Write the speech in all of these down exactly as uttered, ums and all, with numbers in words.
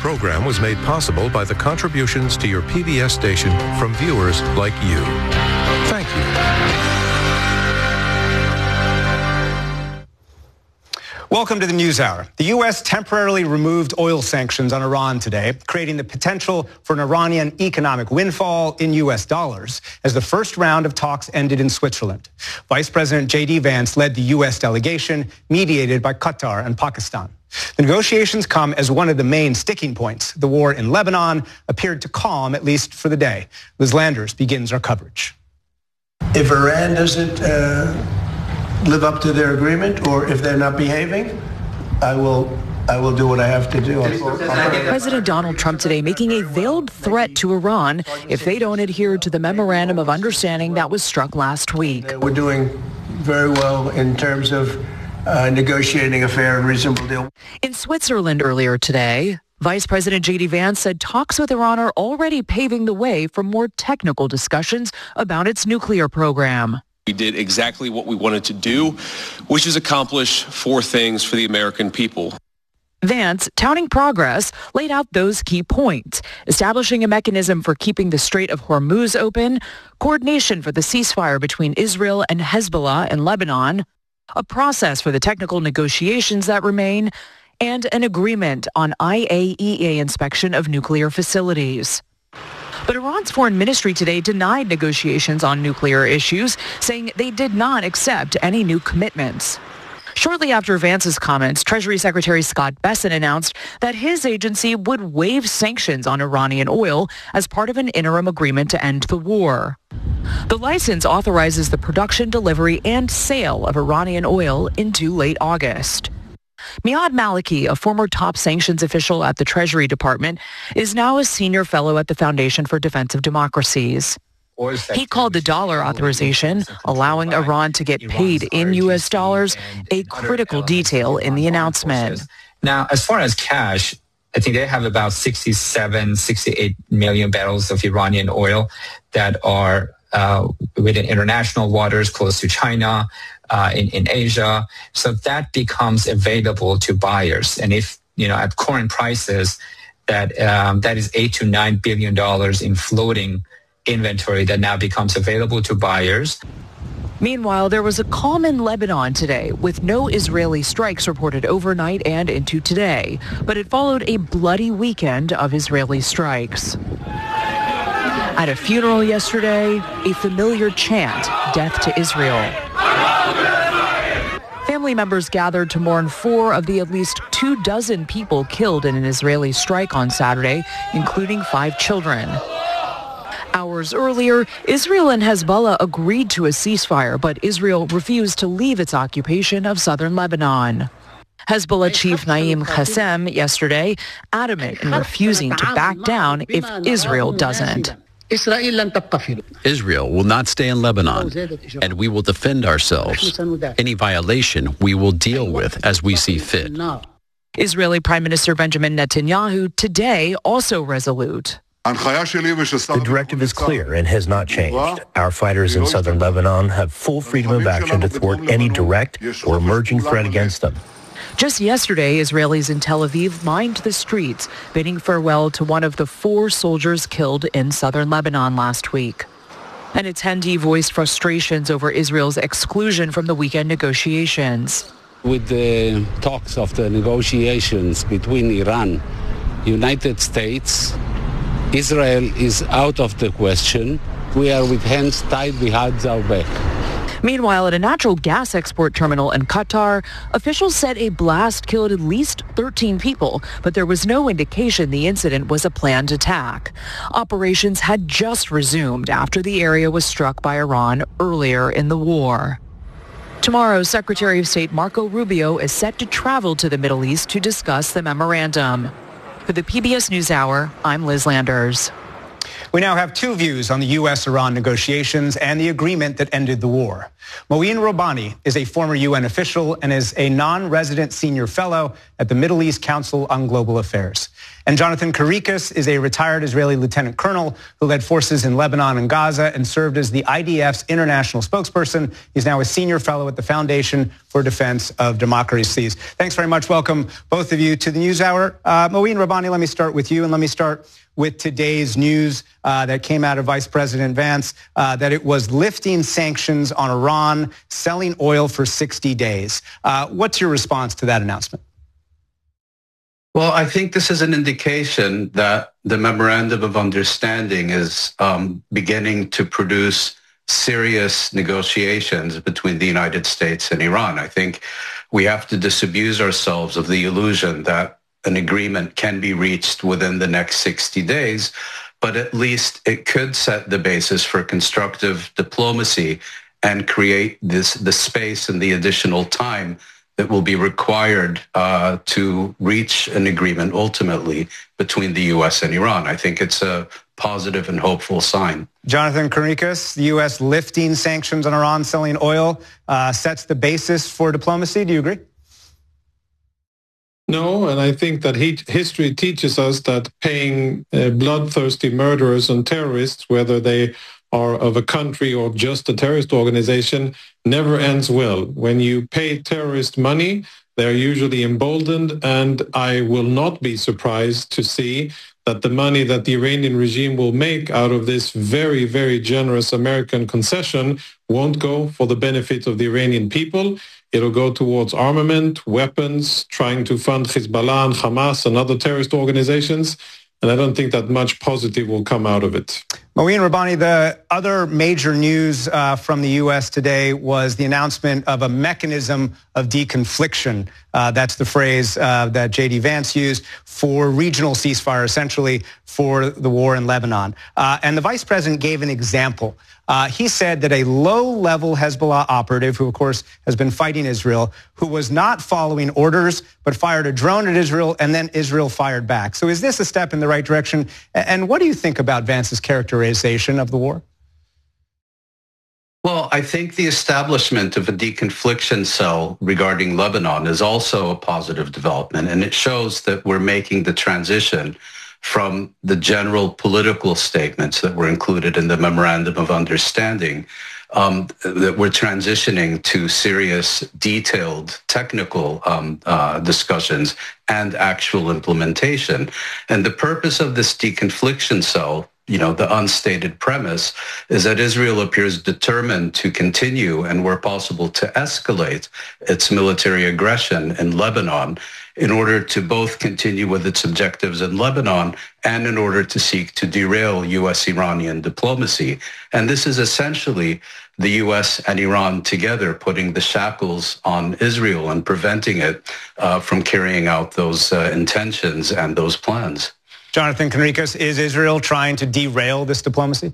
program was made possible by the contributions to your P B S station from viewers like you. Thank you. Welcome to the NewsHour. The U S temporarily removed oil sanctions on Iran today, creating the potential for an Iranian economic windfall in U S dollars as the first round of talks ended in Switzerland. Vice President J D Vance led the U S delegation, mediated by Qatar and Pakistan. The negotiations come as one of the main sticking points. The war in Lebanon appeared to calm, at least for the day. Liz Landers begins our coverage. If Iran doesn't uh, live up to their agreement, or if they're not behaving, I will I will do what I have to do. President Donald Trump today making a veiled threat to Iran if they don't adhere to the memorandum of understanding that was struck last week. We're doing very well in terms of uh, negotiating a fair and reasonable deal. In Switzerland earlier today, Vice President J D Vance said talks with Iran are already paving the way for more technical discussions about its nuclear program. We did exactly what we wanted to do, which is accomplish four things for the American people. Vance, touting progress, laid out those key points: establishing a mechanism for keeping the Strait of Hormuz open, coordination for the ceasefire between Israel and Hezbollah in Lebanon, a process for the technical negotiations that remain, and an agreement on I A E A inspection of nuclear facilities. But Iran's foreign ministry today denied negotiations on nuclear issues, saying they did not accept any new commitments. Shortly after Vance's comments, Treasury Secretary Scott Bessent announced that his agency would waive sanctions on Iranian oil as part of an interim agreement to end the war. The license authorizes the production, delivery, and sale of Iranian oil into late August. Miad Maliki, a former top sanctions official at the Treasury Department, is now a senior fellow at the Foundation for Defense of Democracies. He called the dollar authorization, allowing Iran to get paid in U S dollars, a critical detail in the announcement. Now, as far as cash, I think they have about sixty-seven, sixty-eight million barrels of Iranian oil that are uh, within international waters close to China, uh, in, in Asia. So that becomes available to buyers. And if, you know, at current prices, that um, that is eight to nine billion dollars in floating inventory that now becomes available to buyers. Meanwhile, there was a calm in Lebanon today, with no Israeli strikes reported overnight and into today. But it followed a bloody weekend of Israeli strikes. At a funeral yesterday, a familiar chant, "Death to Israel." Family members gathered to mourn four of the at least two dozen people killed in an Israeli strike on Saturday, including five children. Hours earlier, Israel and Hezbollah agreed to a ceasefire, but Israel refused to leave its occupation of southern Lebanon. Hezbollah chief Naim Qassem yesterday adamant in refusing to back down if Israel doesn't. Israel will not stay in Lebanon, and we will defend ourselves. Any violation we will deal with as we see fit. Israeli Prime Minister Benjamin Netanyahu today also resolute. The directive is clear and has not changed. Our fighters in southern Lebanon have full freedom of action to thwart any direct or emerging threat against them. Just yesterday, Israelis in Tel Aviv lined the streets, bidding farewell to one of the four soldiers killed in southern Lebanon last week. An attendee voiced frustrations over Israel's exclusion from the weekend negotiations. With the talks of the negotiations between Iran, United States, Israel is out of the question. We are with hands tied behind our back. Meanwhile, at a natural gas export terminal in Qatar, officials said a blast killed at least thirteen people, but there was no indication the incident was a planned attack. Operations had just resumed after the area was struck by Iran earlier in the war. Tomorrow, Secretary of State Marco Rubio is set to travel to the Middle East to discuss the memorandum. For the P B S NewsHour, I'm Liz Landers. We now have two views on the U S Iran negotiations and the agreement that ended the war. Mouin Roubani is a former U N official and is a non-resident senior fellow at the Middle East Council on Global Affairs. And Jonathan Conricus is a retired Israeli lieutenant colonel who led forces in Lebanon and Gaza and served as the I D F's international spokesperson. He's now a senior fellow at the Foundation for Defense of Democracies. Thanks very much. Welcome, both of you, to the NewsHour. Uh, Mouin Roubani, let me start with you, and let me start with today's news uh, that came out of Vice President Vance, uh, that it was lifting sanctions on Iran, selling oil for sixty days. Uh, what's your response to that announcement? Well, I think this is an indication that the Memorandum of Understanding is um, beginning to produce serious negotiations between the United States and Iran. I think we have to disabuse ourselves of the illusion that an agreement can be reached within the next sixty days, but at least it could set the basis for constructive diplomacy and create this the space and the additional time that will be required uh, to reach an agreement ultimately between the U S and Iran. I think it's a positive and hopeful sign. Jonathan Conricus, the U S lifting sanctions on Iran selling oil uh, sets the basis for diplomacy. Do you agree? No, and I think that he, history teaches us that paying uh, bloodthirsty murderers and terrorists, whether they are of a country or just a terrorist organization, never ends well. When you pay terrorist money, they're usually emboldened, and I will not be surprised to see that the money that the Iranian regime will make out of this very, very generous American concession won't go for the benefit of the Iranian people. It'll go towards armament, weapons, trying to fund Hezbollah and Hamas and other terrorist organizations. And I don't think that much positive will come out of it. Mouin Roubani, the other major news uh, from the U S today was the announcement of a mechanism of deconfliction. Uh, that's the phrase uh, that J D Vance used for regional ceasefire, essentially for the war in Lebanon. Uh, and the vice president gave an example. Uh, he said that a low-level Hezbollah operative, who of course has been fighting Israel, who was not following orders but fired a drone at Israel and then Israel fired back. So is this a step in the right direction? And what do you think about Vance's characterization of the war? Well, I think the establishment of a deconfliction cell regarding Lebanon is also a positive development, and it shows that we're making the transition from the general political statements that were included in the Memorandum of Understanding, um, that we're transitioning to serious, detailed, technical um, uh, discussions and actual implementation. And the purpose of this deconfliction cell, you know, the unstated premise, is that Israel appears determined to continue and, where possible, to escalate its military aggression in Lebanon in order to both continue with its objectives in Lebanon and in order to seek to derail U S-Iranian diplomacy. And this is essentially the U S and Iran together putting the shackles on Israel and preventing it uh, from carrying out those uh, intentions and those plans. Jonathan Conricus, is Israel trying to derail this diplomacy?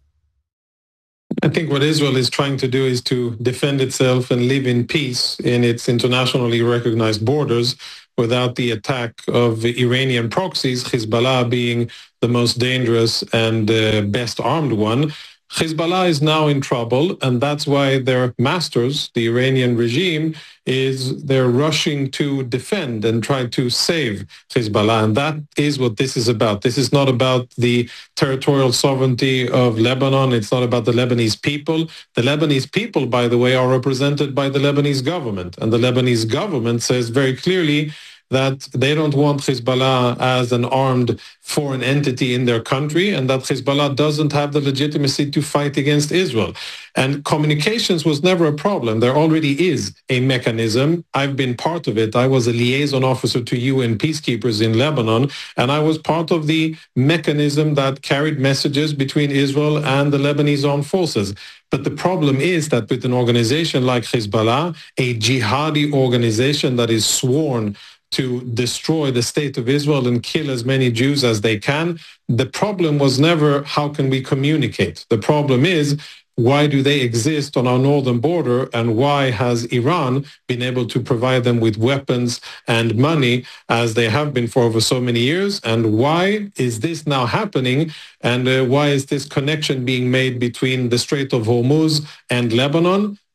I think what Israel is trying to do is to defend itself and live in peace in its internationally recognized borders without the attack of Iranian proxies, Hezbollah being the most dangerous and uh, best armed one. Hezbollah is now in trouble, and that's why their masters, the Iranian regime, is they're rushing to defend and try to save Hezbollah. And that is what this is about. This is not about the territorial sovereignty of Lebanon. It's not about the Lebanese people. The Lebanese people, by the way, are represented by the Lebanese government. And the Lebanese government says very clearly that they don't want Hezbollah as an armed foreign entity in their country, and that Hezbollah doesn't have the legitimacy to fight against Israel. And communications was never a problem. There already is a mechanism. I've been part of it. I was a liaison officer to U N peacekeepers in Lebanon, and I was part of the mechanism that carried messages between Israel and the Lebanese armed forces. But the problem is that with an organization like Hezbollah, a jihadi organization that is sworn to destroy the state of Israel and kill as many Jews as they can, the problem was never how can we communicate. The problem is, why do they exist on our northern border, and why has Iran been able to provide them with weapons and money as they have been for over so many years? And why is this now happening? And uh, why is this connection being made between the Strait of Hormuz and Lebanon?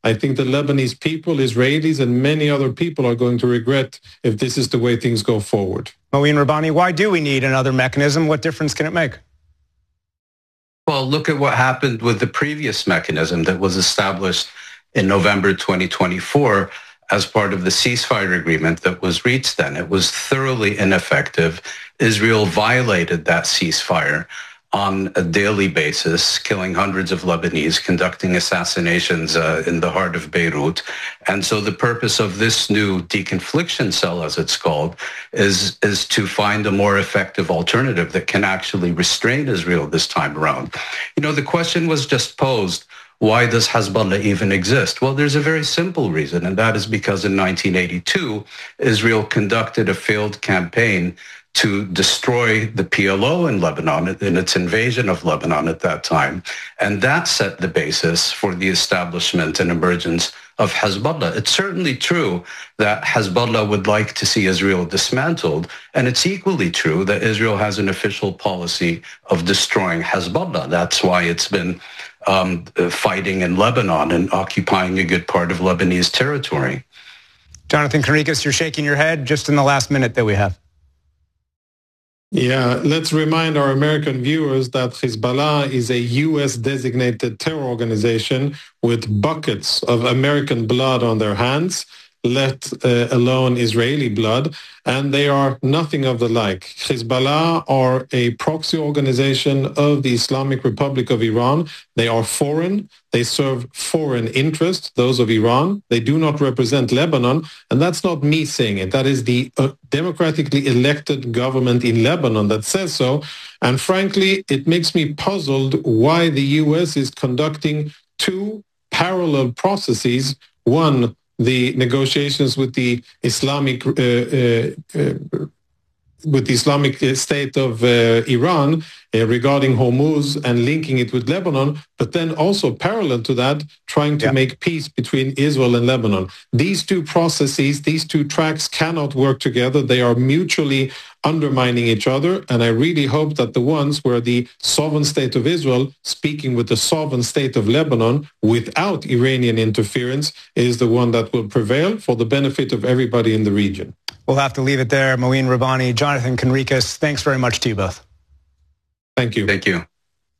I think the Lebanese people, Israelis, and many other people are going to regret if this is the way things go forward. Mouin Rabbani, why do we need another mechanism? What difference can it make? Well, look at what happened with the previous mechanism that was established in November twenty twenty-four as part of the ceasefire agreement that was reached then. It was thoroughly ineffective. Israel violated that ceasefire on a daily basis, killing hundreds of Lebanese, conducting assassinations uh, in the heart of Beirut. And so the purpose of this new deconfliction cell, as it's called, is, is to find a more effective alternative that can actually restrain Israel this time around. You know, the question was just posed, why does Hezbollah even exist? Well, there's a very simple reason, and that is because in nineteen eighty-two, Israel conducted a failed campaign to destroy the P L O in Lebanon, in its invasion of Lebanon at that time. And that set the basis for the establishment and emergence of Hezbollah. It's certainly true that Hezbollah would like to see Israel dismantled, and it's equally true that Israel has an official policy of destroying Hezbollah. That's why it's been um, fighting in Lebanon and occupying a good part of Lebanese territory. Jonathan Conricus, you're shaking your head just in the last minute that we have. Yeah, let's remind our American viewers that Hezbollah is a U S designated terror organization with buckets of American blood on their hands, let uh, alone Israeli blood, and they are nothing of the like. Hezbollah are a proxy organization of the Islamic Republic of Iran. They are foreign. They serve foreign interests, those of Iran. They do not represent Lebanon, and that's not me saying it. That is the uh, democratically elected government in Lebanon that says so. And frankly, it makes me puzzled why the U S is conducting two parallel processes. One, the negotiations with the Islamic uh, uh, uh, with the Islamic State of uh, Iran uh, regarding Hormuz and linking it with Lebanon, but then also parallel to that, trying to yeah. make peace between Israel and Lebanon. These two processes, these two tracks cannot work together. They are mutually undermining each other, and I really hope that the ones where the sovereign state of Israel speaking with the sovereign state of Lebanon without Iranian interference is the one that will prevail for the benefit of everybody in the region. We'll have to leave it there. Mouin Rabbani, Jonathan Conricus, thanks very much to you both. Thank you. Thank you.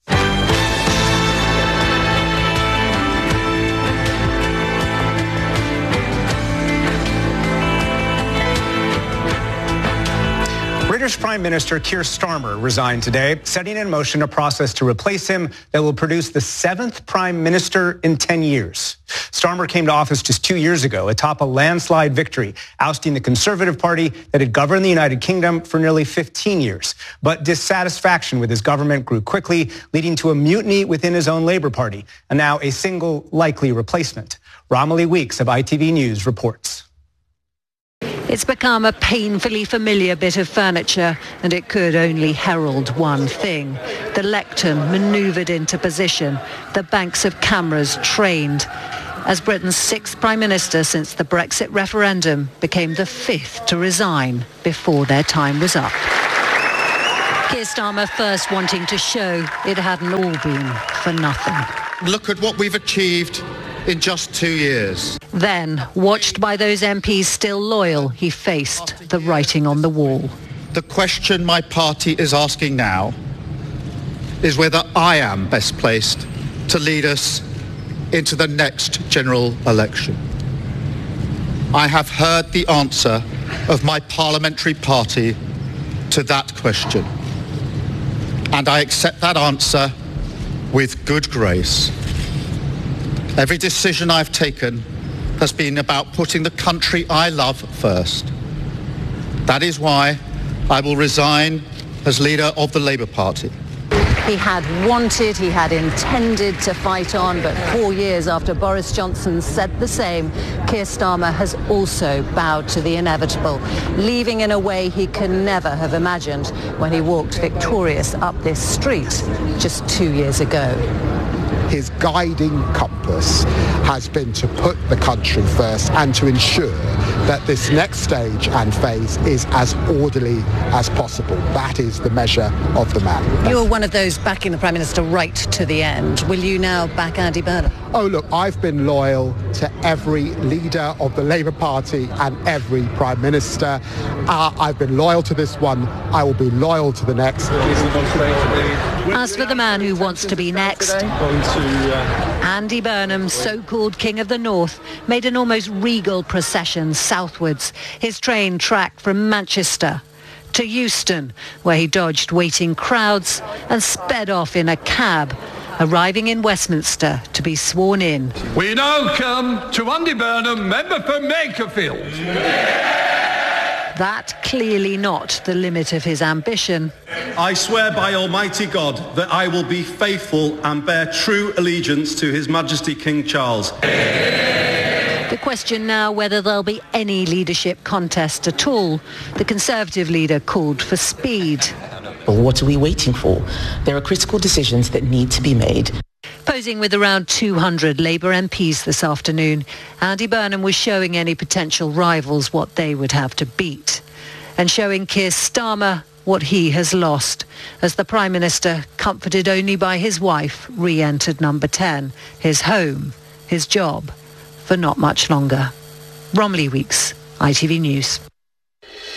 British Prime Minister Keir Starmer resigned today, setting in motion a process to replace him that will produce the seventh Prime Minister in ten years. Starmer came to office just two years ago atop a landslide victory, ousting the Conservative Party that had governed the United Kingdom for nearly fifteen years. But dissatisfaction with his government grew quickly, leading to a mutiny within his own Labour Party, and now a single likely replacement. Romilly Weeks of I T V News reports. It's become a painfully familiar bit of furniture, and it could only herald one thing. The lectern manoeuvred into position, the banks of cameras trained, as Britain's sixth Prime Minister since the Brexit referendum became the fifth to resign before their time was up. Keir Starmer first wanting to show it hadn't all been for nothing. Look at what we've achieved in just two years. Then, watched by those M Ps still loyal, he faced the writing on the wall. The question my party is asking now is whether I am best placed to lead us into the next general election. I have heard the answer of my parliamentary party to that question, and I accept that answer with good grace. Every decision I've taken has been about putting the country I love first. That is why I will resign as leader of the Labour Party. He had wanted, he had intended to fight on, but four years after Boris Johnson said the same, Keir Starmer has also bowed to the inevitable, leaving in a way he can never have imagined when he walked victorious up this street just two years ago. his guiding compass has been to put the country first and to ensure that this next stage and phase is as orderly as possible. That is the measure of the man. You're one of those backing the Prime Minister right to the end. Will you now back Andy Burnham? Oh, look, I've been loyal to every leader of the Labour Party and every Prime Minister. Uh, I've been loyal to this one. I will be loyal to the next. As for the man who wants to be next, Andy Burnham, so-called King of the North, made an almost regal procession southwards. His train tracked from Manchester to Euston, where he dodged waiting crowds and sped off in a cab, arriving in Westminster to be sworn in. We now come to Andy Burnham, member for Makerfield. That clearly not the limit of his ambition. I swear by Almighty God that I will be faithful and bear true allegiance to His Majesty King Charles. The question now whether there'll be any leadership contest at all. The Conservative leader called for speed. Well, what are we waiting for? There are critical decisions that need to be made. Posing with around two hundred Labour M Ps this afternoon, Andy Burnham was showing any potential rivals what they would have to beat, and showing Keir Starmer what he has lost, as the Prime Minister, comforted only by his wife, re-entered number ten, his home, his job, for not much longer. Romilly Weeks, I T V News.